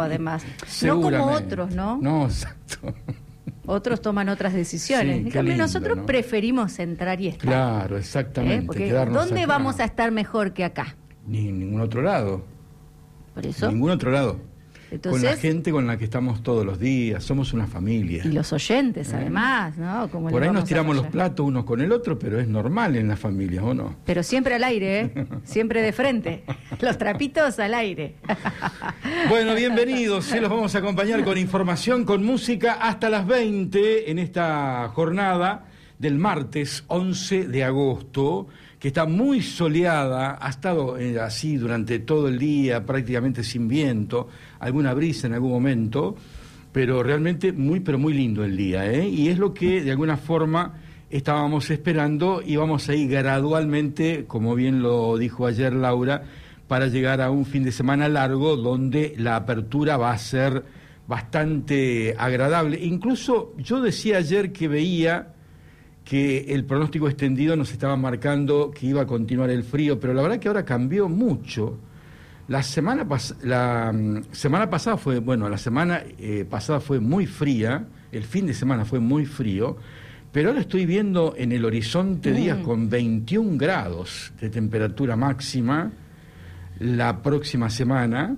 además. No como otros, ¿no? No, exacto. Otros toman otras decisiones. Sí, en cambio, lindo, nosotros ¿no? preferimos entrar y estar. Claro, exactamente. Porque ¿dónde acá. vamos a estar mejor que acá? Ni en ningún otro lado. Por eso. Ningún otro lado. Entonces, con la gente con la que estamos todos los días, somos una familia. Y los oyentes, además, ¿no? Por ahí nos tiramos los platos unos con el otro, pero es normal en las familias, ¿o no? Pero siempre al aire, ¿eh? Siempre de frente. Los trapitos al aire. Bueno, bienvenidos. Los vamos a acompañar con información, con música, hasta las 20 en esta jornada del martes 11 de agosto, que está muy soleada, ha estado así durante todo el día, prácticamente sin viento, alguna brisa en algún momento, pero realmente pero muy lindo el día, ¿eh? Y es lo que de alguna forma estábamos esperando y vamos a ir gradualmente, como bien lo dijo ayer Laura, para llegar a un fin de semana largo donde la apertura va a ser bastante agradable. Incluso yo decía ayer que veía que el pronóstico extendido nos estaba marcando que iba a continuar el frío, pero la verdad que ahora cambió mucho. La semana pasada fue muy fría, el fin de semana fue muy frío, pero ahora estoy viendo en el horizonte días con 21 grados de temperatura máxima la próxima semana.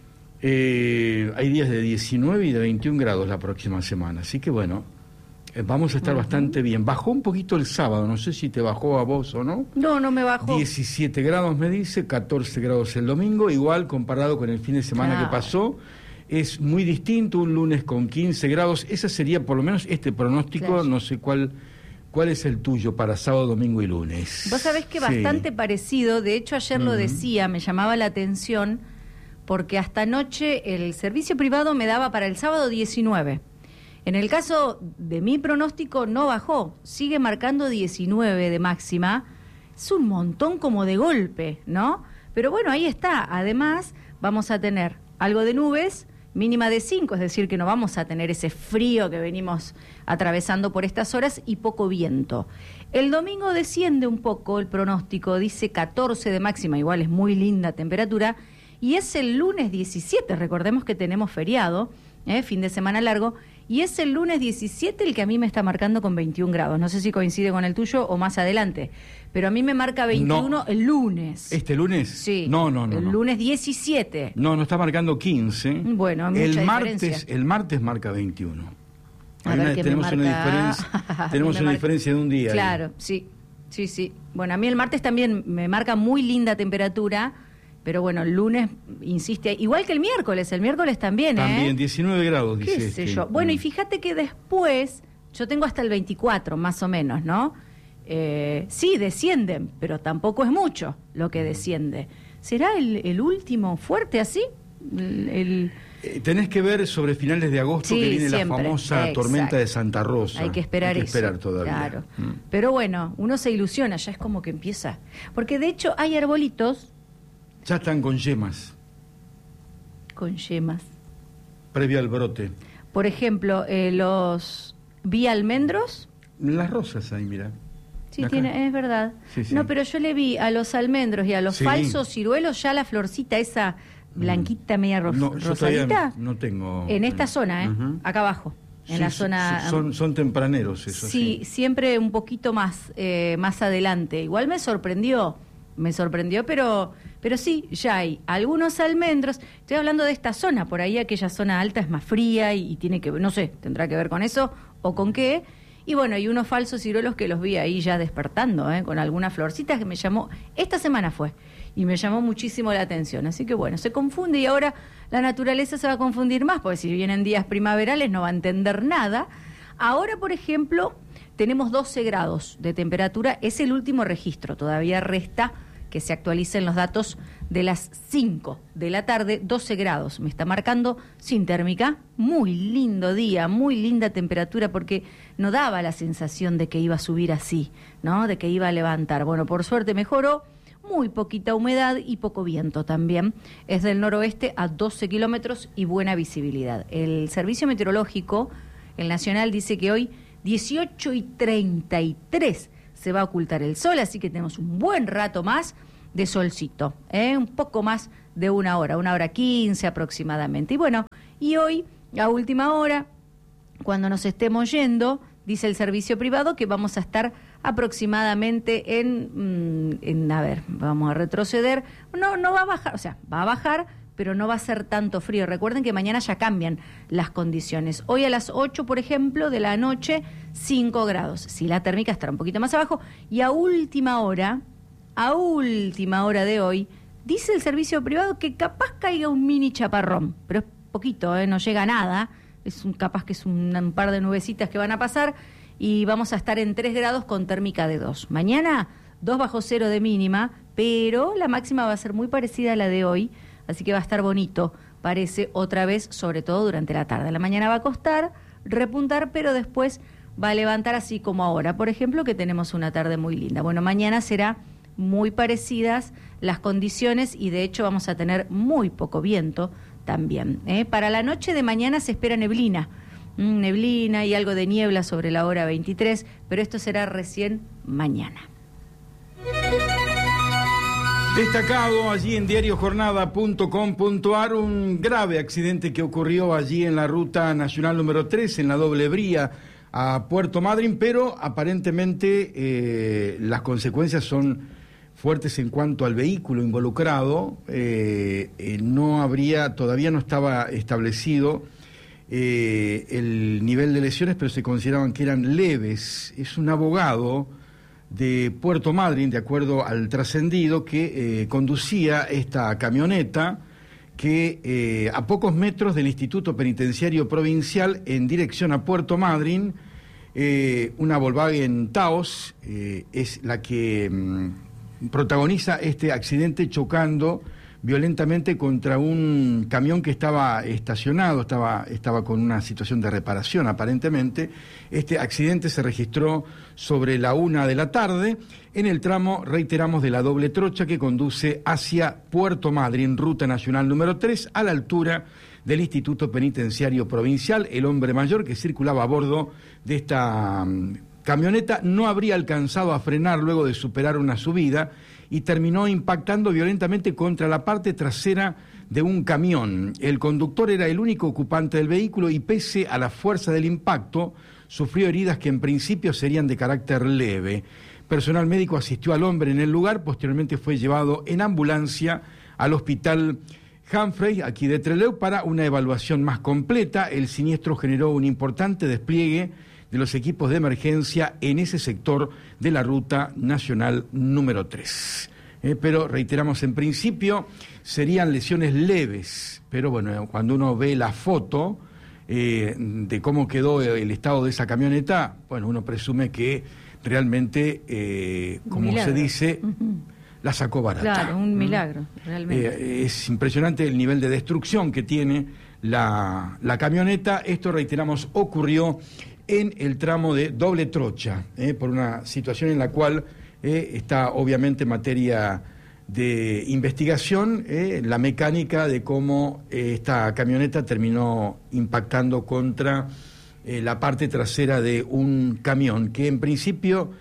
Hay días de 19 y de 21 grados la próxima semana, así que bueno, vamos a estar bastante bien. Bajó un poquito el sábado, no sé si te bajó a vos o no. No, no me bajó. 17 grados me dice, 14 grados el domingo, igual comparado con el fin de semana que pasó. Es muy distinto, un lunes con 15 grados. Ese sería por lo menos este pronóstico, claro. No sé cuál es el tuyo para sábado, domingo y lunes. Vos sabés que bastante parecido, de hecho ayer lo decía, me llamaba la atención, porque hasta anoche el servicio privado me daba para el sábado 19. En el caso de mi pronóstico no bajó, sigue marcando 19 de máxima. Es un montón como de golpe, ¿no? Pero bueno, ahí está. Además, vamos a tener algo de nubes, mínima de 5, es decir, que no vamos a tener ese frío que venimos atravesando por estas horas y poco viento. El domingo desciende un poco el pronóstico, dice 14 de máxima, igual es muy linda temperatura, y es el lunes 17, recordemos que tenemos feriado, fin de semana largo, y es el lunes 17 el que a mí me está marcando con 21 grados. No sé si coincide con el tuyo o más adelante, pero a mí me marca 21 el lunes. ¿Este lunes? Sí. No. El lunes 17. No está marcando 15. Bueno, hay mucha diferencia. El martes marca 21. Tenemos una diferencia de un día. Claro, ahí. Sí. Bueno, a mí el martes también me marca muy linda temperatura. Pero bueno, el lunes insiste, igual que el miércoles también, También, 19 grados, dice. ¿Qué sé yo? Bueno, y fíjate que después, yo tengo hasta el 24, más o menos, ¿no? Sí, descienden, pero tampoco es mucho lo que desciende. ¿Será el último fuerte así? Tenés que ver sobre finales de agosto que viene siempre, la famosa tormenta de Santa Rosa. Hay que esperar todavía. Claro. Pero bueno, uno se ilusiona, ya es como que empieza. Porque de hecho hay arbolitos. Ya están con yemas. Con yemas. Previo al brote. Por ejemplo, los vi almendros. Las rosas ahí, mira. Sí, es verdad. Sí. No, pero yo le vi a los almendros y a los falsos ciruelos ya la florcita esa blanquita, media rosadita. No tengo. En esta zona, acá abajo. En la zona. Son tempraneros esos. Sí, siempre un poquito más adelante. Igual me sorprendió, pero sí, ya hay algunos almendros. Estoy hablando de esta zona, por ahí aquella zona alta es más fría y tiene que, no sé, tendrá que ver con eso o con qué. Y bueno, hay unos falsos ciruelos que los vi ahí ya despertando, con algunas florcitas que me llamó, esta semana fue, y me llamó muchísimo la atención. Así que bueno, se confunde y ahora la naturaleza se va a confundir más, porque si vienen días primaverales no va a entender nada. Ahora, por ejemplo, tenemos 12 grados de temperatura, es el último registro, todavía resta que se actualicen los datos de las 5 de la tarde, 12 grados. Me está marcando sin térmica, muy lindo día, muy linda temperatura, porque no daba la sensación de que iba a subir así, ¿no? De que iba a levantar. Bueno, por suerte mejoró, muy poquita humedad y poco viento también. Es del noroeste a 12 kilómetros y buena visibilidad. El servicio meteorológico, el nacional, dice que hoy 18:33 se va a ocultar el sol, así que tenemos un buen rato más de solcito, un poco más de 1 hora 15 aproximadamente. Y bueno, y hoy, a última hora, cuando nos estemos yendo, dice el servicio privado que vamos a estar aproximadamente a ver, vamos a retroceder, no va a bajar, o sea, va a bajar, pero no va a ser tanto frío. Recuerden que mañana ya cambian las condiciones. Hoy a las 8, por ejemplo, de la noche, 5 grados. Si la térmica estará un poquito más abajo. Y a última hora de hoy, dice el servicio privado que capaz caiga un mini chaparrón, pero es poquito, no llega a nada. Capaz que es un par de nubecitas que van a pasar y vamos a estar en 3 grados con térmica de 2. Mañana 2 bajo cero de mínima, pero la máxima va a ser muy parecida a la de hoy, así que va a estar bonito, parece, otra vez, sobre todo durante la tarde. La mañana va a costar repuntar, pero después va a levantar, así como ahora, por ejemplo, que tenemos una tarde muy linda. Bueno, mañana será muy parecidas las condiciones y de hecho vamos a tener muy poco viento también. Para la noche de mañana se espera neblina y algo de niebla sobre la hora 23, pero esto será recién mañana. Destacado allí en diariojornada.com.ar un grave accidente que ocurrió allí en la ruta nacional número 3, en la doble vía a Puerto Madryn, pero aparentemente las consecuencias son fuertes en cuanto al vehículo involucrado. Todavía no estaba establecido el nivel de lesiones, pero se consideraban que eran leves. Es un abogado de Puerto Madryn, de acuerdo al trascendido, que conducía esta camioneta que a pocos metros del Instituto Penitenciario Provincial en dirección a Puerto Madryn, una Volkswagen Taos es la que protagoniza este accidente, chocando violentamente contra un camión que estaba estacionado, estaba con una situación de reparación aparentemente. Este accidente se registró sobre la 1 de la tarde en el tramo, reiteramos, de la doble trocha que conduce hacia Puerto Madryn, ruta nacional número 3, a la altura del Instituto Penitenciario Provincial. El hombre mayor que circulaba a bordo de esta camioneta no habría alcanzado a frenar luego de superar una subida y terminó impactando violentamente contra la parte trasera de un camión. El conductor era el único ocupante del vehículo y, pese a la fuerza del impacto, sufrió heridas que en principio serían de carácter leve. Personal médico asistió al hombre en el lugar, posteriormente fue llevado en ambulancia al hospital Humphrey, aquí de Trelew, para una evaluación más completa. El siniestro generó un importante despliegue de los equipos de emergencia en ese sector de la ruta nacional número 3. Pero reiteramos, en principio serían lesiones leves, pero bueno, cuando uno ve la foto de cómo quedó el estado de esa camioneta, bueno, uno presume que realmente, como se dice, la sacó barata. Claro, un milagro, realmente. Es impresionante el nivel de destrucción que tiene la camioneta. Esto, reiteramos, ocurrió en el tramo de doble trocha, por una situación en la cual está obviamente materia de investigación, la mecánica de cómo esta camioneta terminó impactando contra la parte trasera de un camión, que en principio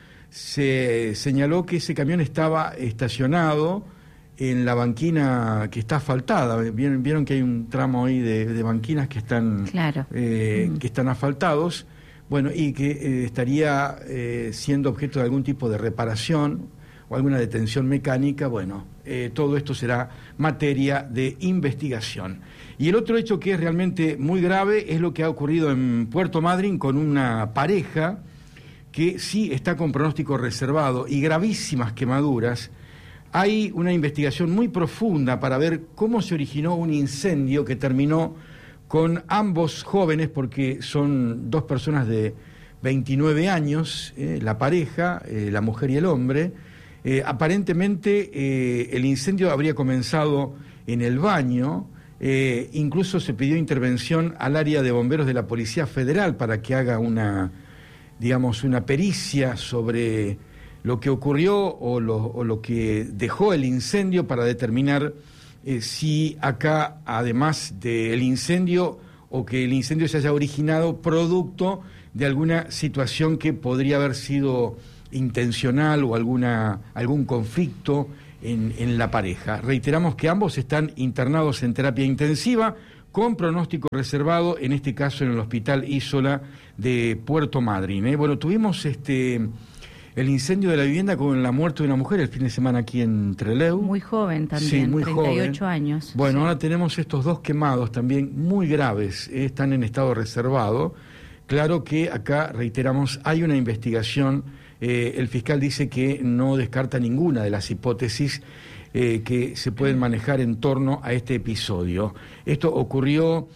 se señaló que ese camión estaba estacionado en la banquina que está asfaltada. Vieron que hay un tramo ahí de banquinas que están, claro, que están asfaltados. Bueno, y que estaría siendo objeto de algún tipo de reparación o alguna detención mecánica. Bueno, todo esto será materia de investigación. Y el otro hecho que es realmente muy grave es lo que ha ocurrido en Puerto Madryn con una pareja que sí está con pronóstico reservado y gravísimas quemaduras. Hay una investigación muy profunda para ver cómo se originó un incendio que terminó con ambos jóvenes, porque son dos personas de 29 años, la pareja, la mujer y el hombre. Aparentemente el incendio habría comenzado en el baño, incluso se pidió intervención al área de bomberos de la Policía Federal para que haga una pericia sobre lo que ocurrió o lo que dejó el incendio, para determinar si acá, además del incendio, o que el incendio se haya originado producto de alguna situación que podría haber sido intencional o algún conflicto en la pareja. Reiteramos que ambos están internados en terapia intensiva con pronóstico reservado, en este caso en el Hospital Isola de Puerto Madryn. Bueno, tuvimos el incendio de la vivienda con la muerte de una mujer el fin de semana aquí en Trelew. Muy joven también, sí, muy 38 joven. años. Bueno, sí. Ahora tenemos estos dos quemados también muy graves, están en estado reservado. Claro que acá, reiteramos, hay una investigación. El fiscal dice que no descarta ninguna de las hipótesis que se pueden manejar en torno a este episodio. Esto ocurrió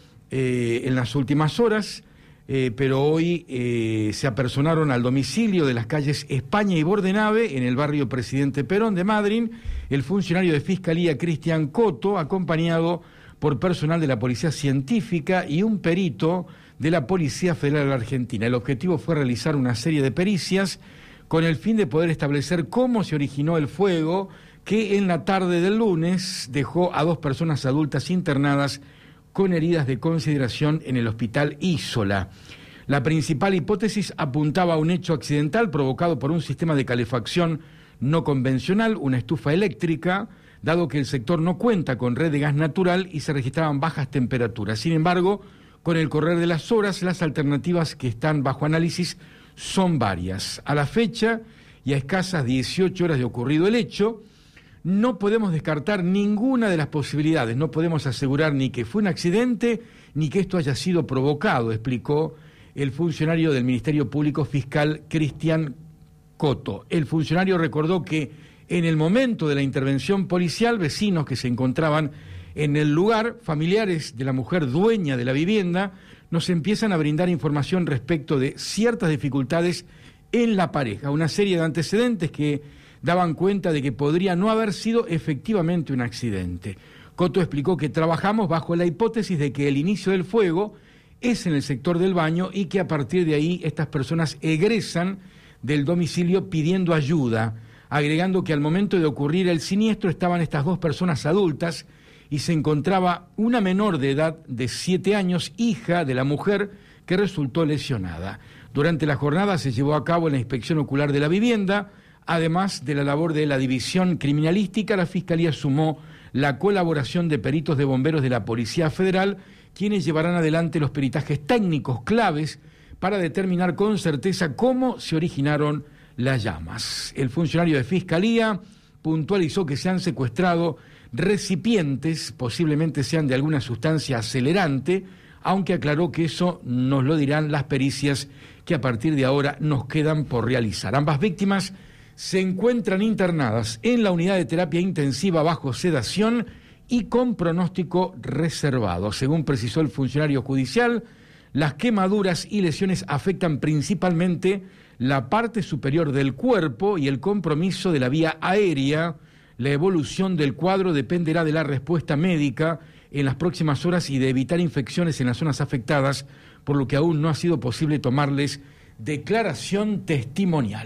en las últimas horas, pero hoy se apersonaron al domicilio de las calles España y Bordenave, en el barrio Presidente Perón de Madryn, el funcionario de Fiscalía Cristian Coto, acompañado por personal de la Policía Científica y un perito de la Policía Federal de la Argentina. El objetivo fue realizar una serie de pericias con el fin de poder establecer cómo se originó el fuego que en la tarde del lunes dejó a 2 personas adultas internadas con heridas de consideración en el Hospital Isola. La principal hipótesis apuntaba a un hecho accidental provocado por un sistema de calefacción no convencional, una estufa eléctrica, dado que el sector no cuenta con red de gas natural y se registraban bajas temperaturas. Sin embargo, con el correr de las horas, las alternativas que están bajo análisis son varias. A la fecha y a escasas 18 horas de ocurrido el hecho, no podemos descartar ninguna de las posibilidades, no podemos asegurar ni que fue un accidente ni que esto haya sido provocado, explicó el funcionario del Ministerio Público Fiscal Cristian Coto. El funcionario recordó que en el momento de la intervención policial, vecinos que se encontraban en el lugar, familiares de la mujer dueña de la vivienda, nos empiezan a brindar información respecto de ciertas dificultades en la pareja, una serie de antecedentes que daban cuenta de que podría no haber sido efectivamente un accidente. Coto explicó que trabajamos bajo la hipótesis de que el inicio del fuego es en el sector del baño y que a partir de ahí estas personas egresan del domicilio pidiendo ayuda, agregando que al momento de ocurrir el siniestro estaban estas 2 personas adultas y se encontraba una menor de edad de 7 años, hija de la mujer que resultó lesionada. Durante la jornada se llevó a cabo la inspección ocular de la vivienda. Además de la labor de la División Criminalística, la Fiscalía sumó la colaboración de peritos de bomberos de la Policía Federal, quienes llevarán adelante los peritajes técnicos claves para determinar con certeza cómo se originaron las llamas. El funcionario de Fiscalía puntualizó que se han secuestrado recipientes, posiblemente sean de alguna sustancia acelerante, aunque aclaró que eso nos lo dirán las pericias que a partir de ahora nos quedan por realizar. Ambas víctimas se encuentran internadas en la unidad de terapia intensiva bajo sedación y con pronóstico reservado. Según precisó el funcionario judicial, las quemaduras y lesiones afectan principalmente la parte superior del cuerpo y el compromiso de la vía aérea. La evolución del cuadro dependerá de la respuesta médica en las próximas horas y de evitar infecciones en las zonas afectadas, por lo que aún no ha sido posible tomarles declaración testimonial.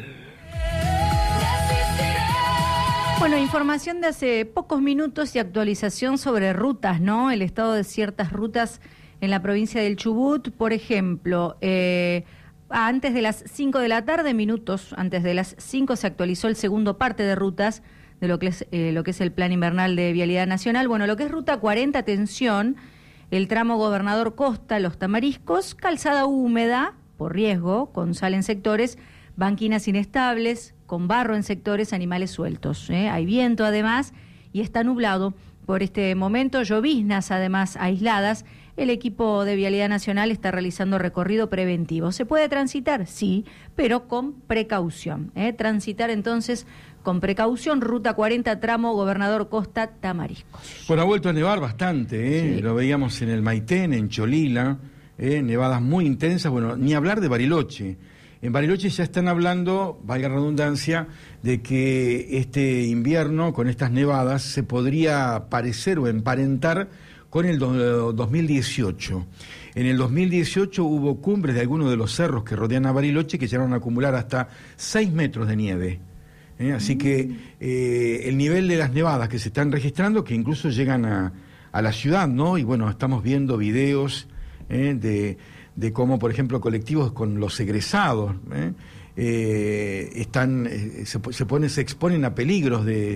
Bueno, información de hace pocos minutos y actualización sobre rutas, ¿no? El estado de ciertas rutas en la provincia del Chubut, por ejemplo, antes de las 5 de la tarde, minutos antes de las 5, se actualizó el segundo parte de rutas de lo que es el Plan Invernal de Vialidad Nacional. Bueno, lo que es Ruta 40, atención, el tramo Gobernador Costa, Los Tamariscos, calzada húmeda, por riesgo, con sal en sectores, banquinas inestables, con barro en sectores, animales sueltos. Hay viento además y está nublado por este momento, lloviznas además aisladas. El equipo de Vialidad Nacional está realizando recorrido preventivo. ¿Se puede transitar? Sí, pero con precaución. Transitar entonces con precaución, Ruta 40, tramo Gobernador Costa, Tamariscos. Bueno, ha vuelto a nevar bastante, Sí. Lo veíamos en el Maitén, en Cholila, nevadas muy intensas, bueno, ni hablar de Bariloche. En Bariloche ya están hablando, valga la redundancia, de que este invierno, con estas nevadas, se podría parecer o emparentar con el 2018. En el 2018 hubo cumbres de algunos de los cerros que rodean a Bariloche que llegaron a acumular hasta 6 metros de nieve. Así que el nivel de las nevadas que se están registrando, que incluso llegan a la ciudad, ¿no? Y bueno, estamos viendo videos de cómo, por ejemplo, colectivos con los egresados se exponen a peligros de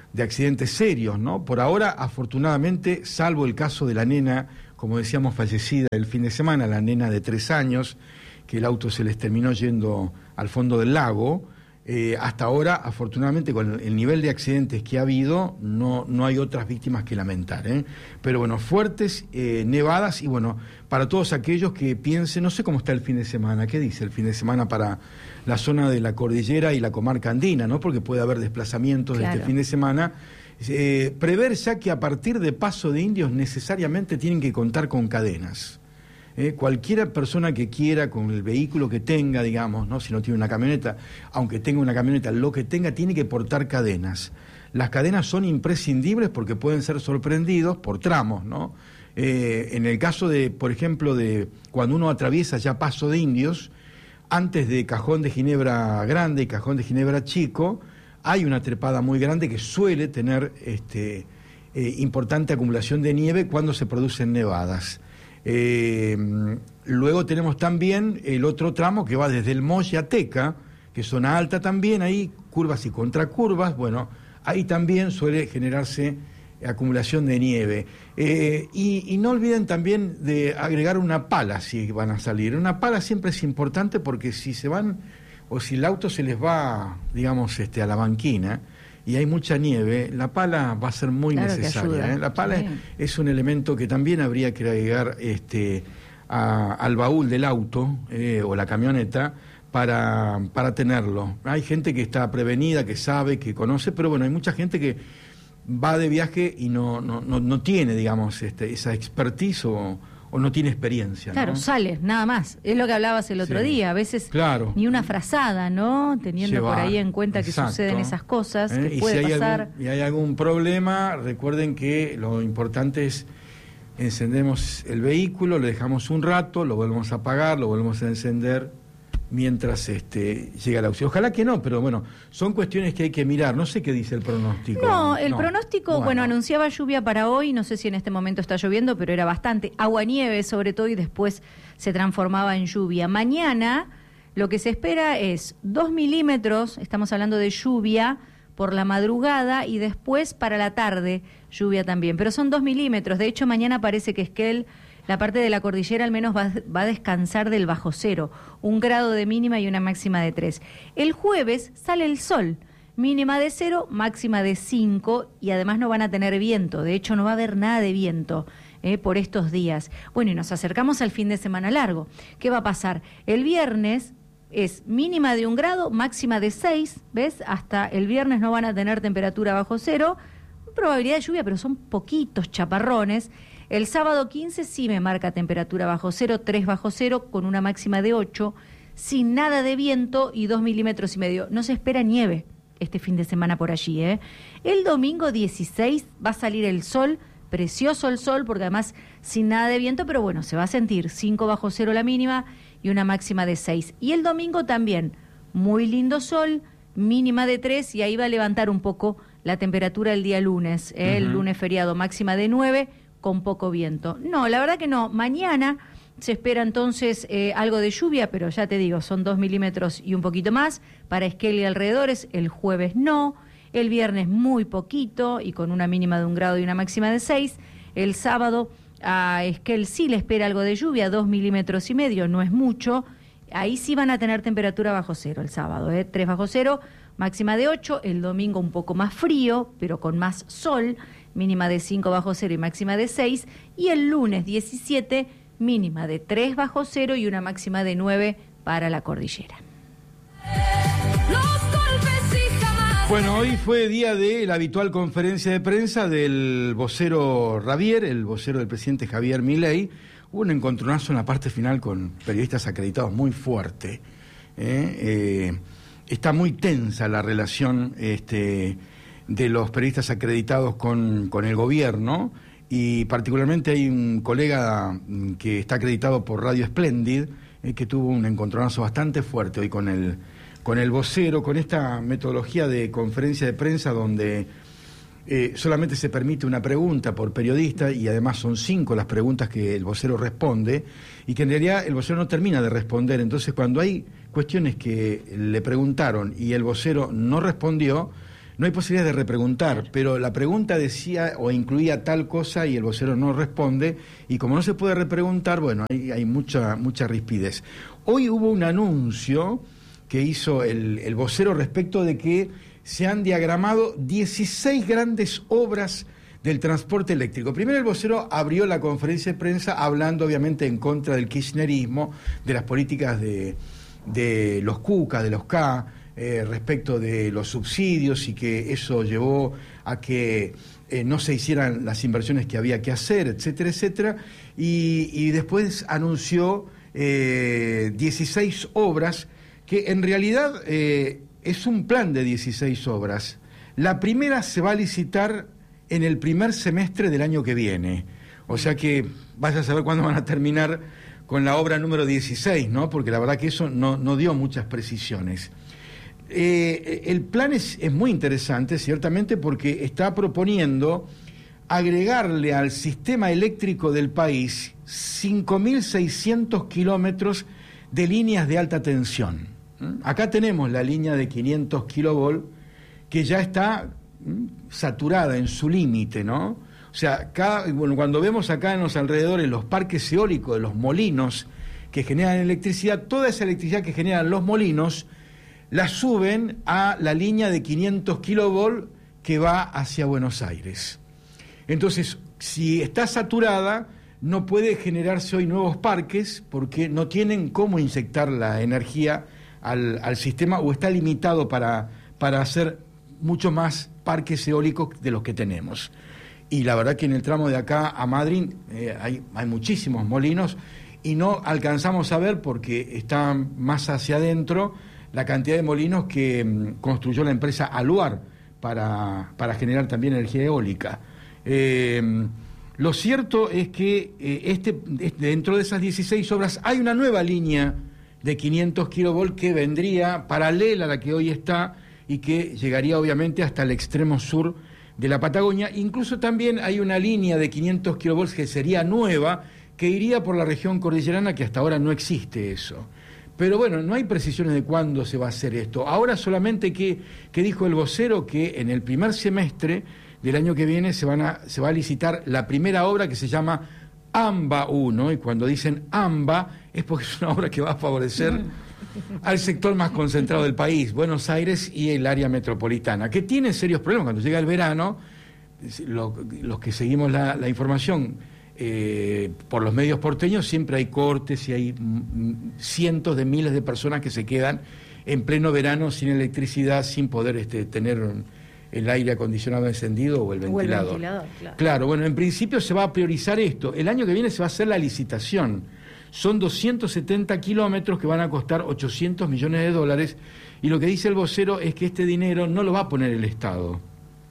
de accidentes serios, ¿no? Por ahora, afortunadamente, salvo el caso de la nena, como decíamos, fallecida el fin de semana, la nena de 3 años, que el auto se les terminó yendo al fondo del lago, hasta ahora, afortunadamente, con el nivel de accidentes que ha habido, no hay otras víctimas que lamentar, ¿eh? Pero bueno, fuertes nevadas y bueno, para todos aquellos que piensen, no sé cómo está el fin de semana, ¿qué dice el fin de semana para la zona de la cordillera y la comarca andina, ¿no? Porque puede haber desplazamientos de este fin de semana. Prever ya que a partir de Paso de Indios necesariamente tienen que contar con cadenas. Cualquier persona que quiera, con el vehículo que tenga, digamos, ¿no? Si no tiene una camioneta, aunque tenga una camioneta, lo que tenga, tiene que portar cadenas. Las cadenas son imprescindibles porque pueden ser sorprendidos por tramos, ¿no? En el caso de, por ejemplo, de cuando uno atraviesa ya Paso de Indios, antes de Cajón de Ginebra Grande y Cajón de Ginebra Chico, hay una trepada muy grande que suele tener importante acumulación de nieve cuando se producen nevadas. Luego tenemos también el otro tramo que va desde el Molle a Teca, que es zona alta también, ahí curvas y contracurvas, bueno, ahí también suele generarse acumulación de nieve. Y no olviden también de agregar una pala si van a salir. Una pala siempre es importante porque si se van, o si el auto se les va, digamos, a la banquina, y hay mucha nieve, la pala va a ser muy necesaria. La pala es un elemento que también habría que agregar al baúl del auto o la camioneta para tenerlo. Hay gente que está prevenida, que sabe, que conoce, pero bueno, hay mucha gente que va de viaje y no tiene, digamos, esa expertise o no tiene experiencia. Claro, ¿no? Sale, nada más. Es lo que hablabas el otro día. A veces ni una frazada, ¿no? Teniendo por ahí en cuenta que suceden esas cosas, que puede pasar. Y hay algún problema, recuerden que lo importante es encendemos el vehículo, lo dejamos un rato, lo volvemos a apagar, lo volvemos a encender mientras llega el auxilio. Ojalá que no, pero bueno, son cuestiones que hay que mirar. No sé qué dice el pronóstico. No, el pronóstico, bueno, anunciaba lluvia para hoy, no sé si en este momento está lloviendo, pero era bastante. Agua-nieve sobre todo y después se transformaba en lluvia. Mañana lo que se espera es 2 milímetros, estamos hablando de lluvia por la madrugada y después para la tarde lluvia también, pero son 2 milímetros. De hecho, mañana parece que Esquel, la parte de la cordillera al menos va a descansar del bajo cero, 1 grado de mínima y una máxima de 3. El jueves sale el sol, mínima de 0, máxima de 5 y además no van a tener viento, de hecho no va a haber nada de viento por estos días. Bueno, y nos acercamos al fin de semana largo. ¿Qué va a pasar? El viernes es mínima de 1 grado, máxima de 6, ¿ves? Hasta el viernes no van a tener temperatura bajo cero, probabilidad de lluvia, pero son poquitos chaparrones. El sábado 15 sí me marca temperatura bajo cero, 3 bajo cero, con una máxima de 8, sin nada de viento y 2,5 milímetros. No se espera nieve este fin de semana por allí, ¿eh? El domingo 16 va a salir el sol, precioso el sol, porque además sin nada de viento, pero bueno, se va a sentir 5 bajo cero la mínima y una máxima de 6. Y el domingo también, muy lindo sol, mínima de 3, y ahí va a levantar un poco la temperatura el día lunes, el lunes feriado, máxima de 9, con poco viento. No, la verdad que no. Mañana se espera entonces algo de lluvia, pero ya te digo, son 2 milímetros y un poquito más para Esquel y alrededores. El jueves no, el viernes muy poquito y con una mínima de 1 grado y una máxima de 6. El sábado a Esquel sí le espera algo de lluvia, 2,5 milímetros, no es mucho. Ahí sí van a tener temperatura bajo cero el sábado, 3 bajo cero, máxima de 8. El domingo un poco más frío, pero con más sol, mínima de 5 bajo cero y máxima de 6. Y el lunes 17, mínima de 3 bajo cero y una máxima de 9 para la cordillera. Bueno, hoy fue día de la habitual conferencia de prensa del vocero Ravier, el vocero del presidente Javier Milei. Hubo un encontronazo en la parte final con periodistas acreditados muy fuerte. Está muy tensa la relación de los periodistas acreditados con el gobierno, y particularmente hay un colega que está acreditado por Radio Splendid que tuvo un encontronazo bastante fuerte hoy con el vocero, con esta metodología de conferencia de prensa donde solamente se permite una pregunta por periodista y además son 5 las preguntas que el vocero responde y que en realidad el vocero no termina de responder. Entonces, cuando hay cuestiones que le preguntaron y el vocero no respondió, no hay posibilidad de repreguntar, pero la pregunta decía o incluía tal cosa y el vocero no responde, y como no se puede repreguntar, bueno, hay mucha rispidez. Hoy hubo un anuncio que hizo el vocero respecto de que se han diagramado 16 grandes obras del transporte eléctrico. Primero el vocero abrió la conferencia de prensa hablando obviamente en contra del kirchnerismo, de las políticas de los KUKA, de los K, respecto de los subsidios, y que eso llevó a que no se hicieran las inversiones que había que hacer, etcétera, etcétera, y después anunció 16 obras que en realidad es un plan de 16 obras. La primera se va a licitar en el primer semestre del año que viene, o sea que vaya a saber cuándo van a terminar con la obra número 16, ¿no? Porque la verdad que eso no dio muchas precisiones. El plan es muy interesante, ciertamente, porque está proponiendo agregarle al sistema eléctrico del país 5.600 kilómetros de líneas de alta tensión. Acá tenemos la línea de 500 kilovolt que ya está saturada en su límite, ¿no? O sea, cuando vemos acá en los alrededores los parques eólicos, los molinos que generan electricidad, toda esa electricidad que generan los molinos la suben a la línea de 500 kilovolt que va hacia Buenos Aires. Entonces, si está saturada, no puede generarse hoy nuevos parques porque no tienen cómo inyectar la energía al sistema, o está limitado para hacer mucho más parques eólicos de los que tenemos. Y la verdad que en el tramo de acá a Madrid hay muchísimos molinos y no alcanzamos a ver, porque están más hacia adentro, la cantidad de molinos que construyó la empresa Aluar para generar también energía eólica. Lo cierto es que dentro de esas 16 obras hay una nueva línea de 500 kilovolt que vendría paralela a la que hoy está y que llegaría obviamente hasta el extremo sur de la Patagonia. Incluso también hay una línea de 500 kilovolts que sería nueva, que iría por la región cordillerana, que hasta ahora no existe eso. Pero bueno, no hay precisiones de cuándo se va a hacer esto. Ahora solamente que dijo el vocero que en el primer semestre del año que viene se va a licitar la primera obra, que se llama AMBA 1, y cuando dicen AMBA es porque es una obra que va a favorecer al sector más concentrado del país, Buenos Aires y el área metropolitana, que tiene serios problemas. Cuando llega el verano, los que seguimos la información por los medios porteños, siempre hay cortes y hay cientos de miles de personas que se quedan en pleno verano sin electricidad, sin poder tener el aire acondicionado encendido o el ventilador. Claro, bueno, en principio se va a priorizar esto. El año que viene se va a hacer la licitación. Son 270 kilómetros que van a costar $800 millones, y lo que dice el vocero es que este dinero no lo va a poner el Estado.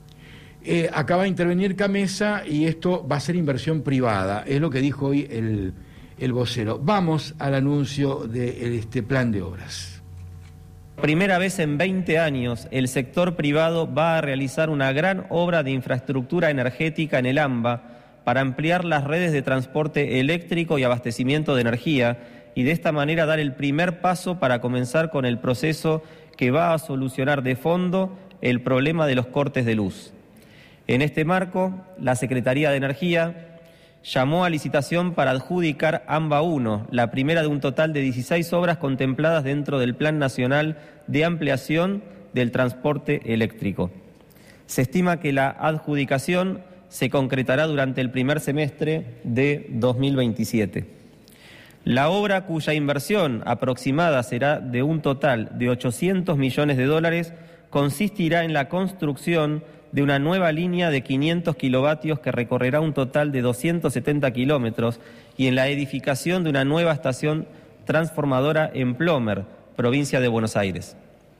Acá va a intervenir Camesa y esto va a ser inversión privada, es lo que dijo hoy el vocero. Vamos al anuncio de este plan de obras. Primera vez en 20 años, el sector privado va a realizar una gran obra de infraestructura energética en el AMBA para ampliar las redes de transporte eléctrico y abastecimiento de energía, y de esta manera dar el primer paso para comenzar con el proceso que va a solucionar de fondo el problema de los cortes de luz. En este marco, la Secretaría de Energía llamó a licitación para adjudicar AMBA 1, la primera de un total de 16 obras contempladas dentro del Plan Nacional de Ampliación del Transporte Eléctrico. Se estima que la adjudicación se concretará durante el primer semestre de 2027. La obra, cuya inversión aproximada será de un total de $800 millones, consistirá en la construcción de una nueva línea de 500 kilovatios que recorrerá un total de 270 kilómetros y en la edificación de una nueva estación transformadora en Plomer, provincia de Buenos Aires.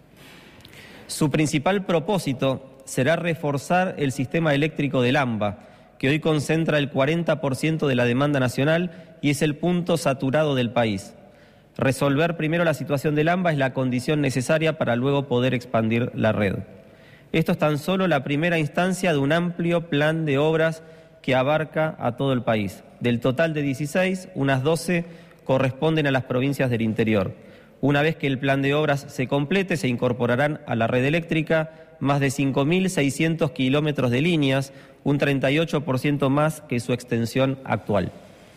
Su principal propósito será reforzar el sistema eléctrico del AMBA, que hoy concentra el 40% de la demanda nacional y es el punto saturado del país. Resolver primero la situación del AMBA es la condición necesaria para luego poder expandir la red. Esto es tan solo la primera instancia de un amplio plan de obras que abarca a todo el país. Del total de 16, unas 12 corresponden a las provincias del interior. Una vez que el plan de obras se complete, se incorporarán a la red eléctrica más de 5.600 kilómetros de líneas, un 38% más que su extensión actual.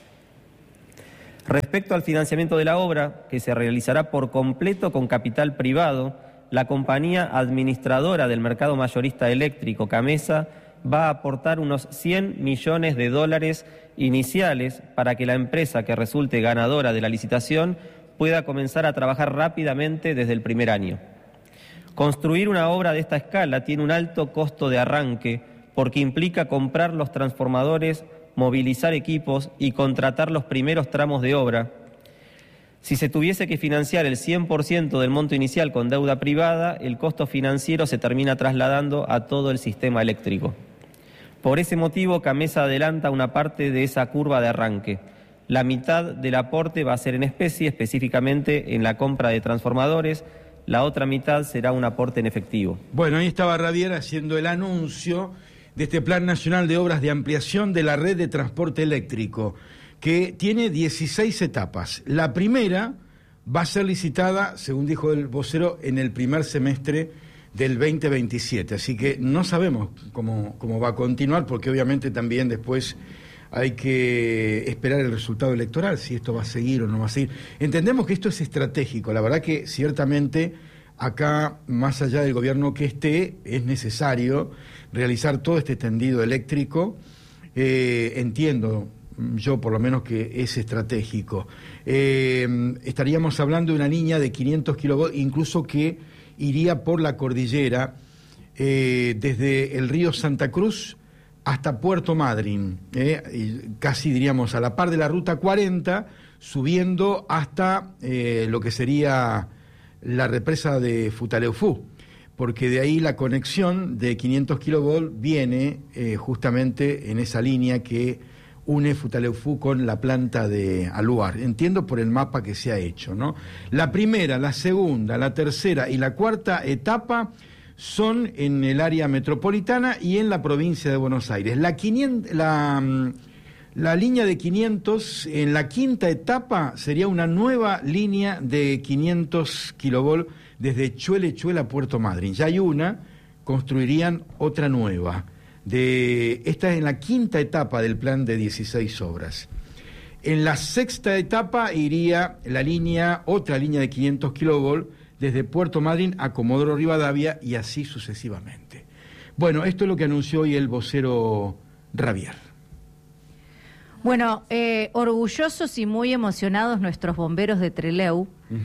Respecto al financiamiento de la obra, que se realizará por completo con capital privado, la compañía administradora del mercado mayorista eléctrico, Camesa, va a aportar unos $100 millones iniciales para que la empresa que resulte ganadora de la licitación pueda comenzar a trabajar rápidamente desde el primer año. Construir una obra de esta escala tiene un alto costo de arranque porque implica comprar los transformadores, movilizar equipos y contratar los primeros tramos de obra. Si se tuviese que financiar el 100% del monto inicial con deuda privada, el costo financiero se termina trasladando a todo el sistema eléctrico. Por ese motivo, Camesa adelanta una parte de esa curva de arranque. La mitad del aporte va a ser en especie, específicamente en la compra de transformadores. La otra mitad será un aporte en efectivo. Bueno, ahí estaba Ravier haciendo el anuncio de este Plan Nacional de Obras de Ampliación de la Red de Transporte Eléctrico, que tiene 16 etapas. La primera va a ser licitada, según dijo el vocero, en el primer semestre del 2027. Así que no sabemos cómo va a continuar, porque obviamente también después hay que esperar el resultado electoral, si esto va a seguir o no va a seguir. Entendemos que esto es estratégico. La verdad que ciertamente acá, más allá del gobierno que esté, es necesario realizar todo este tendido eléctrico. Entiendo yo por lo menos que es estratégico. Estaríamos hablando de una línea de 500 kilovolts, incluso que iría por la cordillera, desde el río Santa Cruz hasta Puerto Madryn, casi diríamos a la par de la ruta 40, subiendo hasta lo que sería la represa de Futaleufú, porque de ahí la conexión de 500 kilovolts viene justamente en esa línea que une Futaleufú con la planta de Aluar. Entiendo por el mapa que se ha hecho, ¿no? La primera, la segunda, la tercera y la cuarta etapa son en el área metropolitana y en la provincia de Buenos Aires. La línea de 500, en la quinta etapa, sería una nueva línea de 500 kilovolts desde Chuele a Puerto Madryn. Ya hay una, construirían otra nueva. Esta es en la quinta etapa del plan de 16 obras. En la sexta etapa iría otra línea de 500 kilovolts desde Puerto Madryn a Comodoro Rivadavia y así sucesivamente. Bueno, esto es lo que anunció hoy el vocero Ravier. Bueno, orgullosos y muy emocionados nuestros bomberos de Trelew.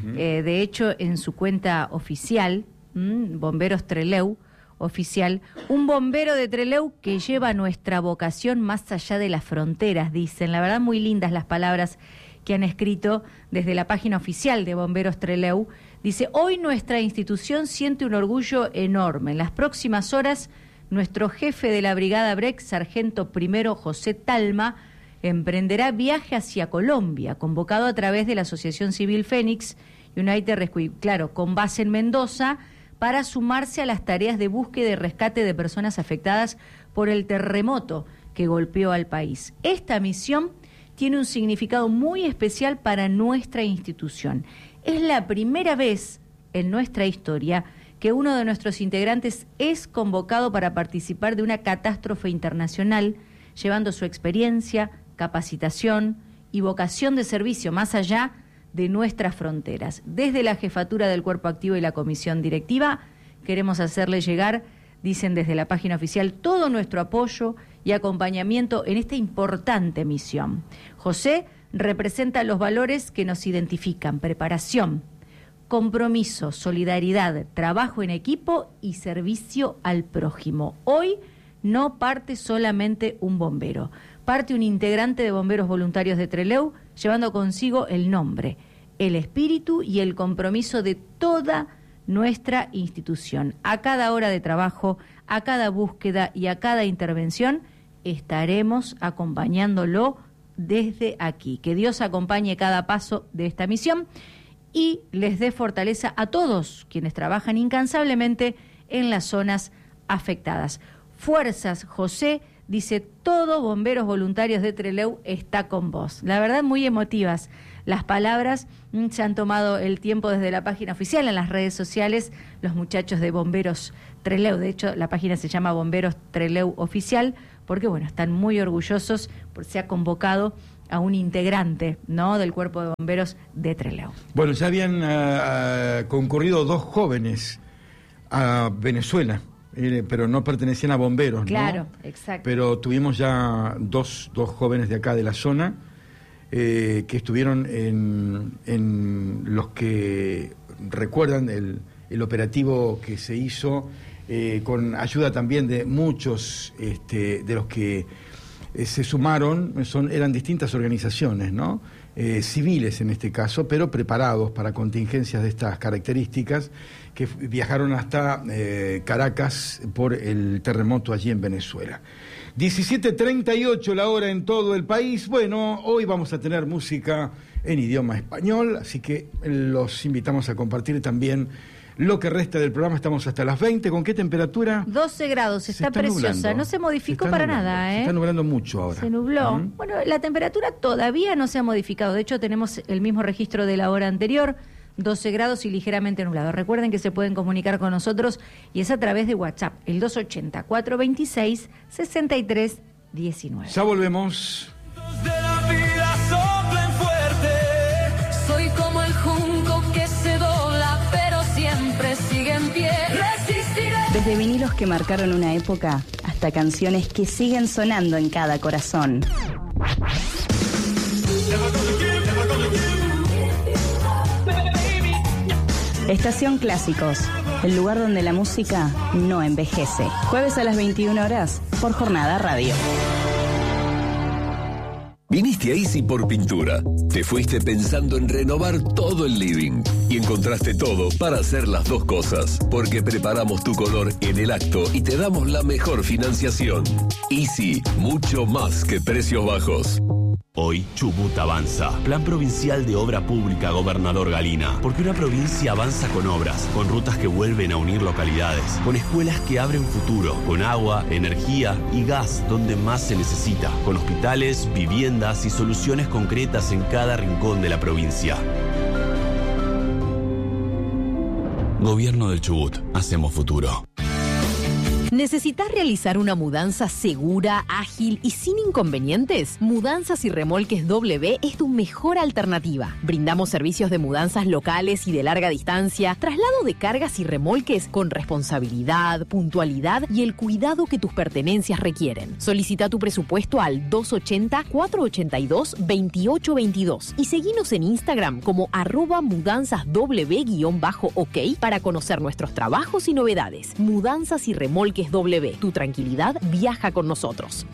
De hecho, en su cuenta oficial, Bomberos Trelew oficial, un bombero de Trelew que lleva nuestra vocación más allá de las fronteras, dicen. La verdad, muy lindas las palabras que han escrito desde la página oficial de Bomberos Trelew. Dice: hoy nuestra institución siente un orgullo enorme. En las próximas horas, nuestro jefe de la Brigada BREC, sargento primero José Talma, emprenderá viaje hacia Colombia, convocado a través de la Asociación Civil Fénix United Rescue, claro, con base en Mendoza, para sumarse a las tareas de búsqueda y rescate de personas afectadas por el terremoto que golpeó al país. Esta misión tiene un significado muy especial para nuestra institución. Es la primera vez en nuestra historia que uno de nuestros integrantes es convocado para participar de una catástrofe internacional, llevando su experiencia, capacitación y vocación de servicio más allá de nuestras fronteras. Desde la Jefatura del Cuerpo Activo y la Comisión Directiva queremos hacerle llegar, dicen desde la página oficial, todo nuestro apoyo y acompañamiento en esta importante misión. José representa los valores que nos identifican: preparación, compromiso, solidaridad, trabajo en equipo y servicio al prójimo. Hoy no parte solamente un bombero, parte un integrante de Bomberos Voluntarios de Trelew, llevando consigo el nombre, el espíritu y el compromiso de toda nuestra institución. A cada hora de trabajo, a cada búsqueda y a cada intervención, estaremos acompañándolo desde aquí. Que Dios acompañe cada paso de esta misión y les dé fortaleza a todos quienes trabajan incansablemente en las zonas afectadas. Fuerzas, José, dice, todo Bomberos Voluntarios de Trelew está con vos. La verdad, muy emotivas las palabras. Se han tomado el tiempo desde la página oficial, en las redes sociales, los muchachos de Bomberos Trelew. De hecho, la página se llama Bomberos Trelew Oficial, porque bueno, están muy orgullosos porque se ha convocado a un integrante, ¿no?, del cuerpo de bomberos de Trelew. Bueno, ya habían concurrido 2 jóvenes a Venezuela, pero no pertenecían a bomberos, ¿no? Claro, exacto. Pero tuvimos ya dos jóvenes de acá de la zona que estuvieron en los que recuerdan el operativo que se hizo con ayuda también de muchos de los que se sumaron. Eran distintas organizaciones, ¿no? Civiles en este caso, pero preparados para contingencias de estas características, que viajaron hasta Caracas por el terremoto allí en Venezuela. 17:38 la hora en todo el país. Bueno, hoy vamos a tener música en idioma español, así que los invitamos a compartir también lo que resta del programa. Estamos hasta las 20. ¿Con qué temperatura? 12 grados, está preciosa, nublando. No se modificó para nada, Se está nublando mucho ahora. Se nubló. Bueno, la temperatura todavía no se ha modificado, de hecho tenemos el mismo registro de la hora anterior, 12 grados y ligeramente nublado. Recuerden que se pueden comunicar con nosotros y es a través de WhatsApp, el 280-426-6319. Ya volvemos. De la vida soplen fuerte. Soy como el junco que se dobla, pero siempre sigue en pie. Resistiré. Desde vinilos que marcaron una época hasta canciones que siguen sonando en cada corazón. Estación Clásicos, el lugar donde la música no envejece. Jueves a las 21 horas por Jornada Radio. Viniste a Easy por pintura. Te fuiste pensando en renovar todo el living y encontraste todo para hacer las dos cosas, porque preparamos tu color en el acto y te damos la mejor financiación. Easy, mucho más que precios bajos. Hoy Chubut avanza. Plan Provincial de Obra Pública Gobernador Galina. Porque una provincia avanza con obras, con rutas que vuelven a unir localidades, con escuelas que abren futuro, con agua, energía y gas donde más se necesita, con hospitales, viviendas y soluciones concretas en cada rincón de la provincia. Gobierno del Chubut. Hacemos futuro. ¿Necesitas realizar una mudanza segura, ágil y sin inconvenientes? Mudanzas y Remolques W es tu mejor alternativa. Brindamos servicios de mudanzas locales y de larga distancia, traslado de cargas y remolques con responsabilidad, puntualidad y el cuidado que tus pertenencias requieren. Solicita tu presupuesto al 280-482-2822 y seguinos en Instagram como @mudanzasw_ok para conocer nuestros trabajos y novedades. Mudanzas y Remolques W. Tu tranquilidad viaja con nosotros.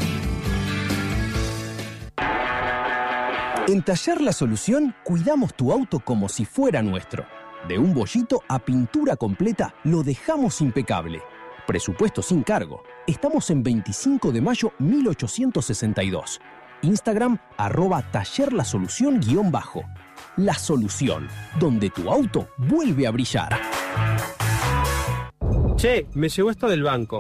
En Taller La Solución cuidamos tu auto como si fuera nuestro. De un bollito a pintura completa lo dejamos impecable. Presupuesto sin cargo. Estamos en 25 de mayo 1862. Instagram @tallerlasolución_. La Solución, donde tu auto vuelve a brillar. Che, me llegó esto del banco.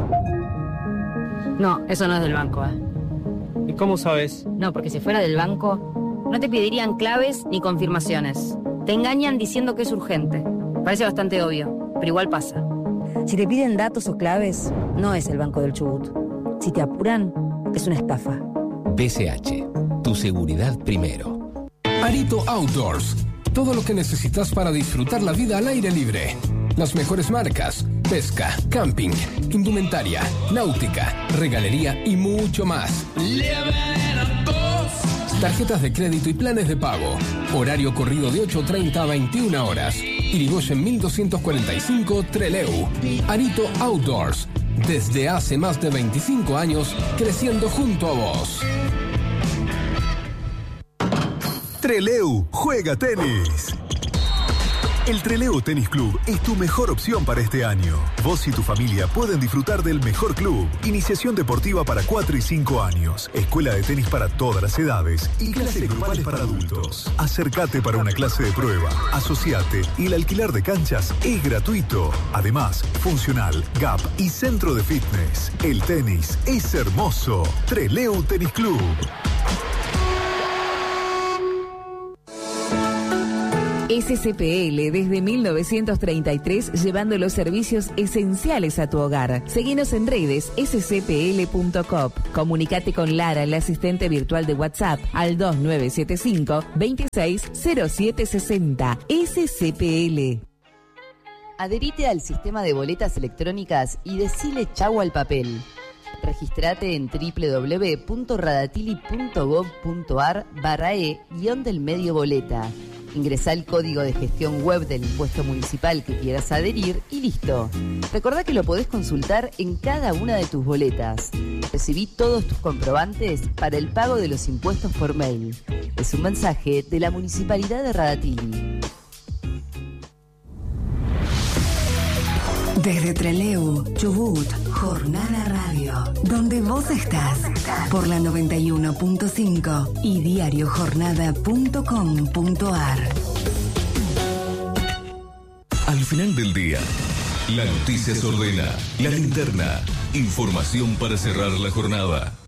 No, eso no es del banco, ¿Y cómo sabes? No, porque si fuera del banco, no te pedirían claves ni confirmaciones. Te engañan diciendo que es urgente. Parece bastante obvio, pero igual pasa. Si te piden datos o claves, no es el Banco del Chubut. Si te apuran, es una estafa. BCH, tu seguridad primero. Arito Outdoors, todo lo que necesitas para disfrutar la vida al aire libre. Las mejores marcas, pesca, camping, indumentaria, náutica, regalería y mucho más. Tarjetas de crédito y planes de pago. Horario corrido de 8:30 a 21 horas. Irigoyen 1245 Trelew. Arito Outdoors. Desde hace más de 25 años, creciendo junto a vos. Trelew juega tenis. El Trelew Tenis Club es tu mejor opción para este año. Vos y tu familia pueden disfrutar del mejor club. Iniciación deportiva para 4 y 5 años. Escuela de tenis para todas las edades. Y clases grupales para adultos. Acércate para una clase de prueba. Asociate y el alquiler de canchas es gratuito. Además, funcional, gap y centro de fitness. El tenis es hermoso. Trelew Tenis Club. SCPL desde 1933 llevando los servicios esenciales a tu hogar. Seguinos en redes scpl.coop. Comunicate con Lara, la asistente virtual de WhatsApp, al 2975 260760. SCPL. Adherite al sistema de boletas electrónicas y decile chau al papel. Registrate en www.radatili.gov.ar/e-del medio boleta. Ingresá el código de gestión web del impuesto municipal que quieras adherir y listo. Recordá que lo podés consultar en cada una de tus boletas. Recibí todos tus comprobantes para el pago de los impuestos por mail. Es un mensaje de la Municipalidad de Radatili. Desde Trelew, Chubut, Jornada Radio, donde vos estás, por la 91.5 y diariojornada.com.ar. Al final del día, la noticia se ordena, la linterna, información para cerrar la jornada.